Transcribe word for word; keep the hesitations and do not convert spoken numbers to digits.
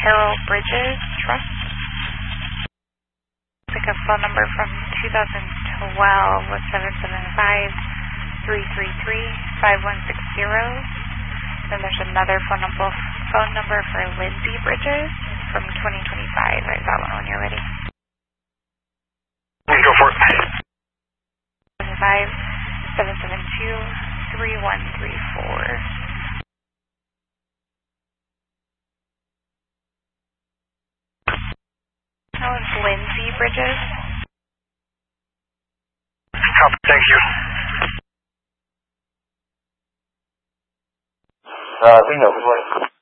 Carroll Bridges Trust. Looks like a phone number from two thousand twelve with seven seven five, three three three, five one six zero. Then there's another phone number, phone number for Lindsay Bridges from twenty twenty-five. Write that one when you're ready. Go for it. five seven seven two, three one three four. That was Lindsay Bridges. Copy, thank you. Uh, I think that was like